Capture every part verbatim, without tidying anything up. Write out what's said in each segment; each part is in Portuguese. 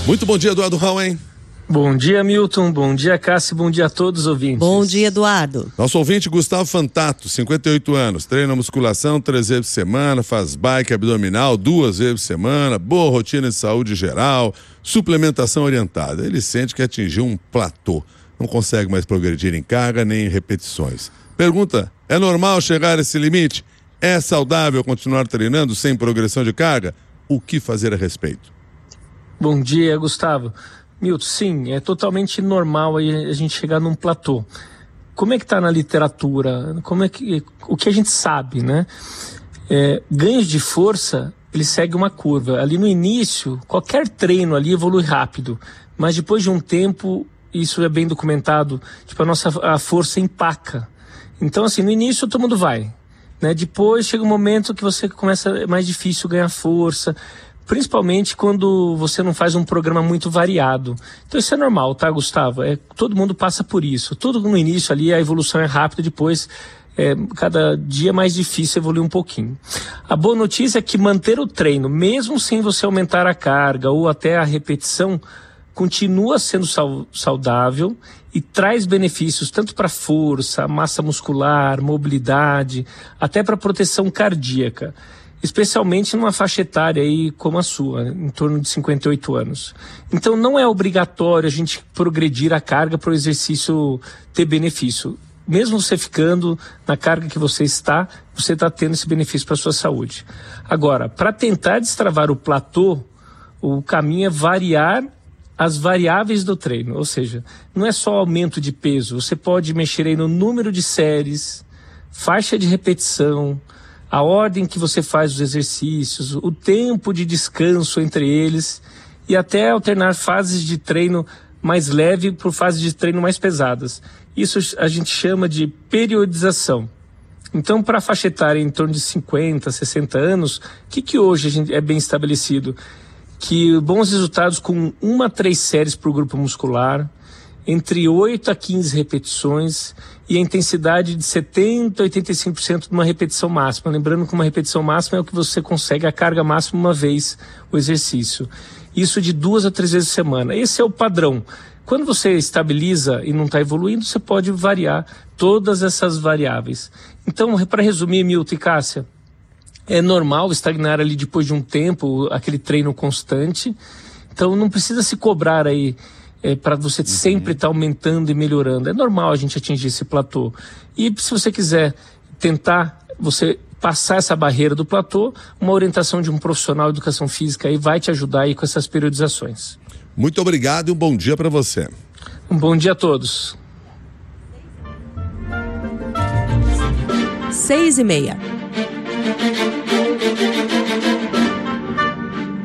Muito bom dia, Eduardo Rauen. Bom dia, Milton. Bom dia, Cássio. Bom dia a todos os ouvintes. Bom dia, Eduardo. Nosso ouvinte Gustavo Fantato, cinquenta e oito anos, treina musculação três vezes por semana, faz bike abdominal duas vezes por semana, boa rotina de saúde geral, suplementação orientada. Ele sente que atingiu um platô, não consegue mais progredir em carga nem em repetições. Pergunta, é normal chegar a esse limite? É saudável continuar treinando sem progressão de carga? O que fazer a respeito? Bom dia, Gustavo. Milton, sim, é totalmente normal a gente chegar num platô. Como é que está na literatura? Como é que, o que a gente sabe, né? É, ganhos de força, ele segue uma curva. Ali no início, qualquer treino ali evolui rápido, mas depois de um tempo, isso é bem documentado, tipo, a nossa a força empaca. Então, assim, no início todo mundo vai, né? Depois chega um momento que você começa, é mais difícil ganhar força, principalmente quando você não faz um programa muito variado. Então isso é normal, tá, Gustavo? É, todo mundo passa por isso. Tudo no início ali, a evolução é rápida, depois é, cada dia é mais difícil evoluir um pouquinho. A boa notícia é que manter o treino, mesmo sem você aumentar a carga ou até a repetição, continua sendo saudável e traz benefícios tanto para força, massa muscular, mobilidade, até para proteção cardíaca. Especialmente numa faixa etária aí como a sua, em torno de cinquenta e oito anos. Então não é obrigatório a gente progredir a carga para o exercício ter benefício. Mesmo você ficando na carga que você está, você está tendo esse benefício para a sua saúde. Agora, para tentar destravar o platô, o caminho é variar as variáveis do treino. Ou seja, não é só aumento de peso, você pode mexer aí no número de séries, faixa de repetição, a ordem que você faz os exercícios, o tempo de descanso entre eles e até alternar fases de treino mais leve por fases de treino mais pesadas. Isso a gente chama de periodização. Então, para a faixa etária em torno de cinquenta, sessenta anos, o que, que hoje a gente é bem estabelecido? Que bons resultados com uma a três séries por grupo muscular, entre oito a quinze repetições e a intensidade de setenta a oitenta e cinco por cento de uma repetição máxima. Lembrando que uma repetição máxima é o que você consegue a carga máxima uma vez o exercício. Isso de duas a três vezes por semana. Esse é o padrão. Quando você estabiliza e não está evoluindo, você pode variar todas essas variáveis. Então, para resumir, Milton e Cássia, é normal estagnar ali depois de um tempo, aquele treino constante. Então, não precisa se cobrar aí É, para você sempre estar tá aumentando e melhorando. É normal a gente atingir esse platô. E se você quiser tentar você passar essa barreira do platô, uma orientação de um profissional de educação física aí vai te ajudar aí com essas periodizações. Muito obrigado e um bom dia para você. Um bom dia a todos. Seis e meia.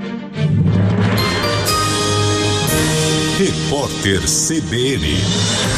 Repórter C B N.